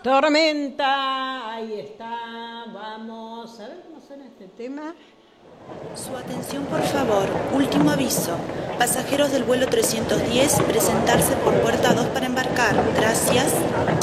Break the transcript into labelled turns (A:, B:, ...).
A: Tormenta, ahí está, vamos a ver cómo suena este tema.
B: Su atención, por favor. Último aviso. Pasajeros del vuelo 310, presentarse por puerta 2 para embarcar. Gracias.